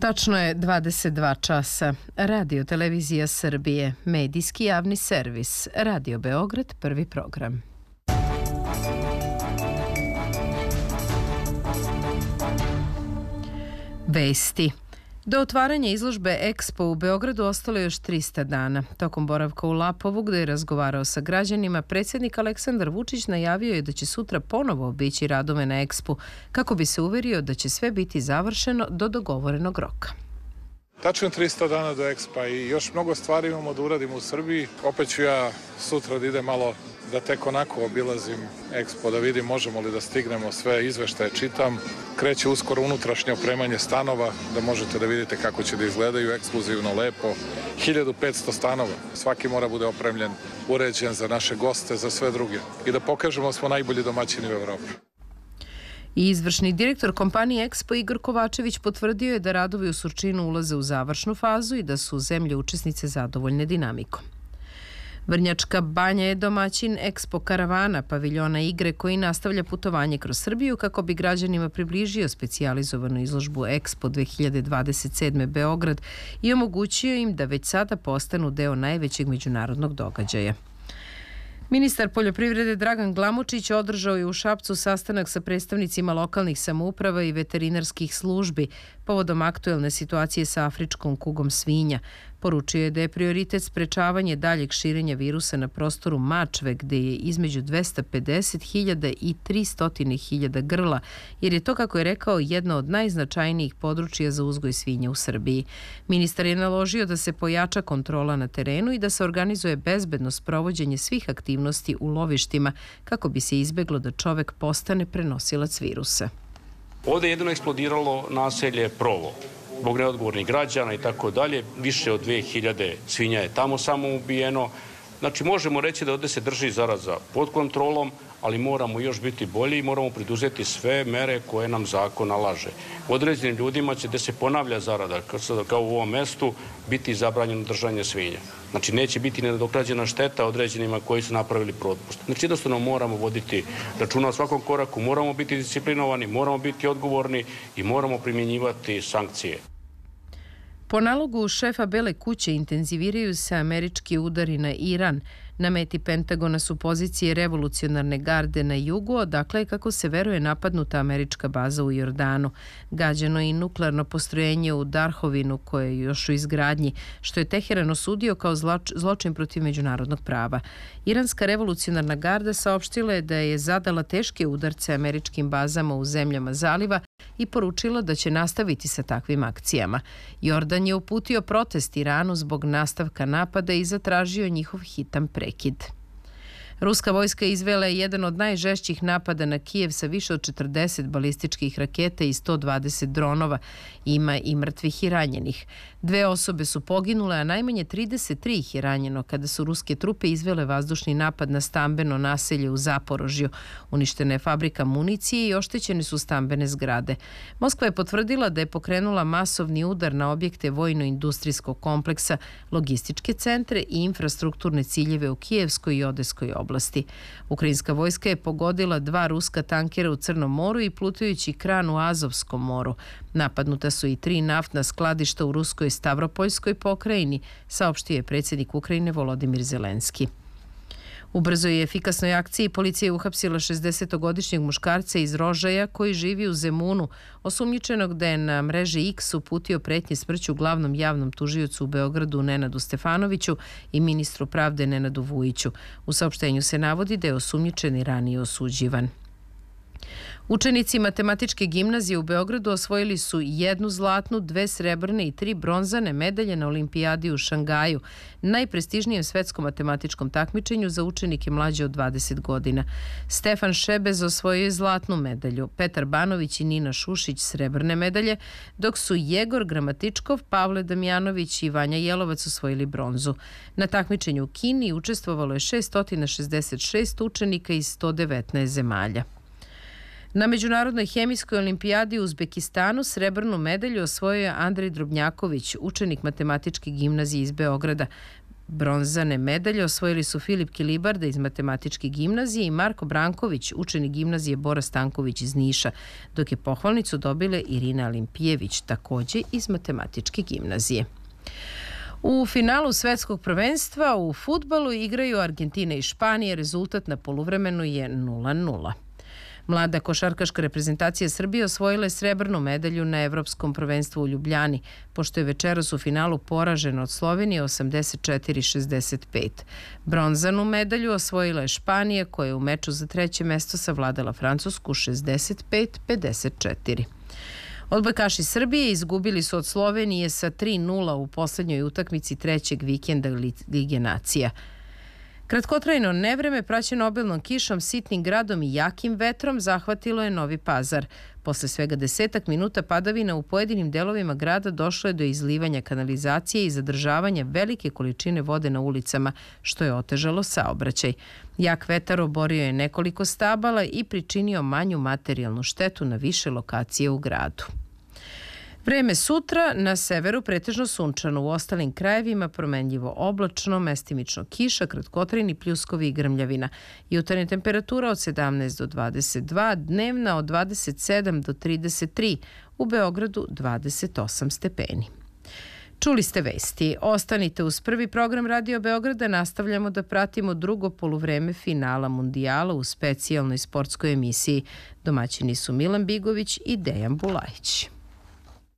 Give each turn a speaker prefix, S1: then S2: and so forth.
S1: Tačno je 22 časa. Radio Televizija Srbije, medijski javni servis, Radio Beograd, prvi program. Vesti. Do otvaranja izložbe Expo u Beogradu ostalo je još 300 dana. Tokom boravka u Lapovu, gde je razgovarao sa građanima, predsjednik Aleksandar Vučić najavio je da će sutra ponovo obići radove na Expu, kako bi se uverio da će sve biti završeno do dogovorenog roka.
S2: Tačno 300 dana do Expa i još mnogo stvari imamo da uradimo u Srbiji. Opet ću ja sutra da idem malo da tek onako obilazim Expo, da vidim možemo li da stignemo sve izveštaje, čitam. Kreće uskoro unutrašnje opremanje stanova, da možete da vidite kako će da izgledaju ekskluzivno, lepo. 1500 stanova, svaki mora bude opremljen, uređen za naše goste, za sve druge. I da pokažemo da smo najbolji domaćini u Evropi.
S1: I izvršni direktor kompanije Expo Igor Kovačević potvrdio je da radovi u Surčinu ulaze u završnu fazu i da su zemlje učesnice zadovoljne dinamikom. Vrnjačka Banja je domaćin Expo karavana, paviljona igre koji nastavlja putovanje kroz Srbiju kako bi građanima približio specijalizovanu izložbu Expo 2027. Beograd i omogućio im da već sada postanu deo najvećeg međunarodnog događaja. Ministar poljoprivrede Dragan Glamočić održao je u Šapcu sastanak sa predstavnicima lokalnih samouprava i veterinarskih službi povodom aktuelne situacije sa afričkom kugom svinja. Poručio je da je prioritet sprečavanje daljeg širenja virusa na prostoru Mačve, gde je između 250.000 i 300.000 grla, jer je to, kako je rekao, jedno od najznačajnijih područja za uzgoj svinja u Srbiji. Ministar je naložio da se pojača kontrola na terenu i da se organizuje bezbedno sprovođenje svih aktivnosti u lovištima, kako bi se izbeglo da čovek postane prenosilac virusa.
S3: Ovdje je jedino eksplodiralo naselje Provo. Zbog neodgovornih građana i tako dalje, više od 2000 svinja je tamo samo ubijeno. Znači, možemo reći da ovdje se drži zaraza pod kontrolom, ali moramo još biti bolji i moramo priduzeti sve mere koje nam zakon nalaže. Određenim ljudima će, gde se ponavlja zarada, kao u ovom mestu, biti zabranjeno držanje svinja. Znači, neće biti nenadoknađena šteta određenima koji su napravili propust. Znači, jednostavno moramo voditi računa o svakom koraku, moramo biti disciplinovani, moramo biti odgovorni i moramo primjenjivati sankcije.
S1: Po nalogu šefa Bele kuće intenziviraju se američki udari na Iran. Na meti Pentagona su pozicije revolucionarne garde na jugu, odakle je, kako se veruje, napadnuta američka baza u Jordanu. Gađano je i nuklearno postrojenje u Darhovinu, koje je još u izgradnji, što je Teheran osudio kao zločin protiv međunarodnog prava. Iranska revolucionarna garda saopštila je da je zadala teške udarce američkim bazama u zemljama zaliva i poručila da će nastaviti sa takvim akcijama. Jordan je uputio protest Iranu zbog nastavka napada i zatražio njihov hitan prekid. Ruska vojska izvela je jedan od najžešćih napada na Kijev sa više od 40 balističkih raketa i 120 dronova. Ima i mrtvih i ranjenih. 2 osobe su poginule, a najmanje 33 ih je ranjeno kada su ruske trupe izvele vazdušni napad na stambeno naselje u Zaporožju. Uništena je fabrika municije i oštećene su stambene zgrade. Moskva je potvrdila da je pokrenula masovni udar na objekte vojno-industrijskog kompleksa, logističke centre i infrastrukturne ciljeve u Kijevskoj i Odeskoj oblasti. Ukrajinska vojska je pogodila 2 ruska tankera u Crnom moru i plutajući kran u Azovskom moru. Napadnuta su i 3 naftna skladišta u ruskoj Stavropoljskoj pokrajini, saopštio je predsjednik Ukrajine Volodimir Zelenski. U brzoj i efikasnoj akciji policija je uhapsila 60-godišnjeg muškarca iz Rožaja koji živi u Zemunu, osumnjičenog da je na mreži X uputio pretnje smrću glavnom javnom tužiocu u Beogradu Nenadu Stefanoviću i ministru pravde Nenadu Vujiću. U saopštenju se navodi da je osumnjičeni ranije osuđivan. Učenici Matematičke gimnazije u Beogradu osvojili su 1 zlatnu, 2 srebrne i 3 bronzane medalje na olimpijadi u Šangaju, najprestižnijem svetskom matematičkom takmičenju za učenike mlađe od 20 godina. Stefan Šebez osvojio je zlatnu medalju, Petar Banović i Nina Šušić srebrne medalje, dok su Jegor Gramatičkov, Pavle Damjanović i Vanja Jelovac osvojili bronzu. Na takmičenju u Kini učestvovalo je 666 učenika iz 119 zemalja. Na Međunarodnoj hemijskoj olimpijadi u Uzbekistanu srebrnu medalju osvojio je Andrej Drobnjaković, učenik Matematičke gimnazije iz Beograda. Bronzane medalje osvojili su Filip Kilibarda iz Matematičke gimnazije i Marko Branković, učenik gimnazije Bora Stanković iz Niša, dok je pohvalnicu dobile Irina Olimpijević, takođe iz Matematičke gimnazije. U finalu svetskog prvenstva u fudbalu igraju Argentina i Španija, rezultat na poluvremenu je 0:0. Mlada košarkaška reprezentacija Srbije osvojila je srebrnu medalju na Evropskom prvenstvu u Ljubljani, pošto je večeras u finalu poražena od Slovenije 84-65. Bronzanu medalju osvojila je Španija, koja je u meču za treće mesto savladala Francusku 65-54. Odbojkaši Srbije izgubili su od Slovenije sa 3:0 u poslednjoj utakmici trećeg vikenda Lige nacija. Kratkotrajno nevreme praćeno obilnom kišom, sitnim gradom i jakim vetrom zahvatilo je Novi Pazar. Posle svega 10 minuta padavina u pojedinim delovima grada došlo je do izlivanja kanalizacije i zadržavanja velike količine vode na ulicama, što je otežalo saobraćaj. Jak vetar oborio je nekoliko stabala i pričinio manju materijalnu štetu na više lokacije u gradu. Vreme sutra, na severu pretežno sunčano, u ostalim krajevima promenljivo oblačno, mestimično kiša, kratkotrajni pljuskovi i grmljavina. Jutarnja temperatura od 17 do 22, dnevna od 27 do 33, u Beogradu 28 stepeni. Čuli ste vesti. Ostanite uz prvi program Radio Beograda. Nastavljamo da pratimo drugo poluvreme finala Mundijala u specijalnoj sportskoj emisiji. Domaćini su Milan Bigović i Dejan Bulajić.